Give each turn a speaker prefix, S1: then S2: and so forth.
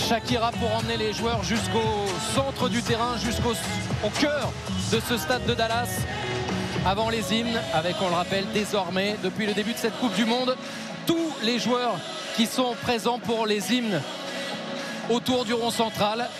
S1: Shakira pour emmener les joueurs jusqu'au centre du terrain, jusqu'au cœur de ce stade de Dallas. Avant les hymnes, avec, on le rappelle, désormais, depuis le début de cette Coupe du Monde, tous les joueurs qui sont présents pour les hymnes autour du rond central.